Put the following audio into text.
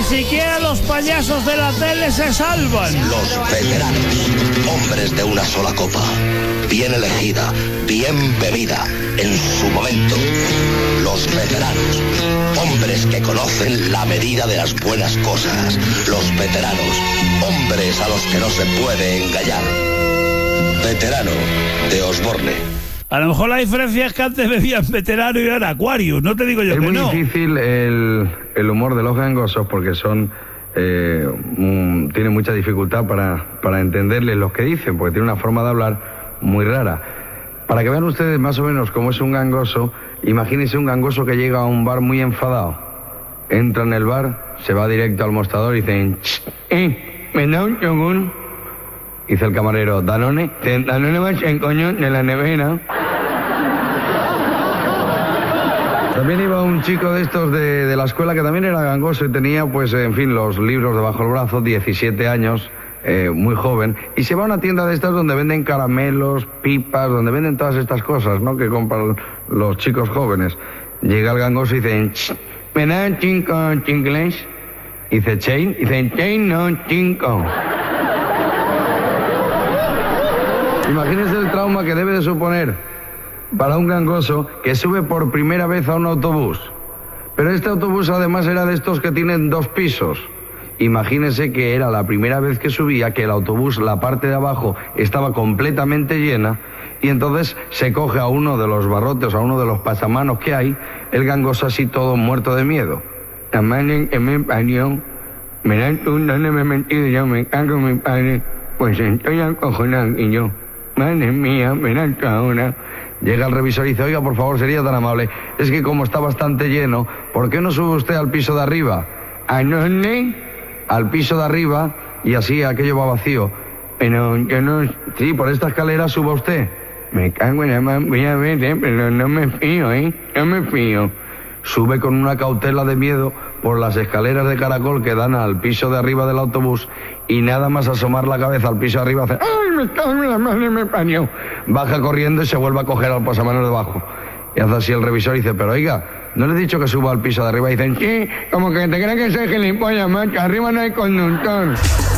siquiera los payasos de la tele se salvan. Los veteranos, hombres de una sola copa, bien elegida, bien bebida, en su momento. Los veteranos, hombres que conocen la medida de las buenas cosas. Los veteranos, hombres a los que no se puede engañar. Veterano de Osborne. A lo mejor la diferencia es que antes bebían veterano y ahora Aquarius, no te digo yo que no. Es muy difícil el humor de los gangosos porque son... tienen mucha dificultad para entenderles lo que dicen, porque tienen una forma de hablar muy rara. Para que vean ustedes más o menos cómo es un gangoso, imagínense un gangoso que llega a un bar muy enfadado. Entra en el bar, se va directo al mostrador y dicen... ¿me da un yogur? Dice el camarero, Danone. Danone más en coño de la nevera. También iba un chico de estos de la escuela que también era gangoso y tenía, pues, en fin, los libros debajo del brazo, 17 años, muy joven, y se va a una tienda de estas donde venden caramelos, pipas, donde venden todas estas cosas, ¿no?, que compran los chicos jóvenes. Llega el gangoso y dice, ¿me da 5 chingles? Dice, ¿chain? Dice, chain no, 5. Imagínense el trauma que debe de suponer para un gangoso que sube por primera vez a un autobús. Pero este autobús además era de estos que tienen 2 pisos. Imagínense que era la primera vez que subía, que el autobús, la parte de abajo, estaba completamente llena, y entonces se coge a uno de los barrotes, a uno de los pasamanos que hay, el gangoso así todo muerto de miedo. La madre que me parió, me dan tú, ¿dónde me he metido yo? Me cago en mi padre, pues estoy acojonado y yo... Madre mía, ven ahora. Llega el revisor y dice, oiga, por favor, sería tan amable. Es que como está bastante lleno, ¿por qué no sube usted al piso de arriba? ¿A dónde? Al piso de arriba, y así aquello va vacío. Pero yo no... Sí, por esta escalera suba usted. Me cago en la mano, voy a ver, pero no me fío, no me fío. Sube con una cautela de miedo por las escaleras de caracol que dan al piso de arriba del autobús y nada más asomar la cabeza al piso de arriba hace ¡ay, me cago en la madre, me parió! Baja corriendo y se vuelve a coger al pasamanos de abajo. Y hace así el revisor y dice, pero oiga, ¿no le he dicho que suba al piso de arriba? Y dicen, sí, como que te crees que soy gilipollas, macho, arriba no hay conductor.